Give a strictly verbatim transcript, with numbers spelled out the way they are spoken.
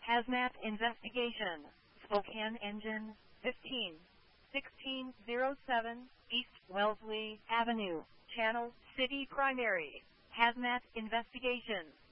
Hazmat investigation. Spokane engine fifteen sixteen oh seven East Wellesley Avenue. Channel City Primary. Hazmat investigation.